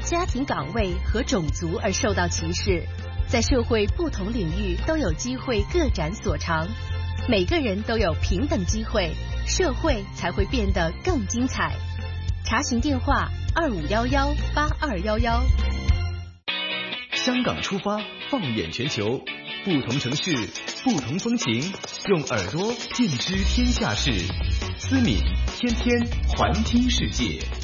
家庭岗位和种族而受到歧视，在社会不同领域都有机会各展所长。每个人都有平等机会，社会才会变得更精彩。查询电话2511-8211。 香港出发，放眼全球，不同城市，不同风情，用耳朵尽知天下事。思敏天天环听世界。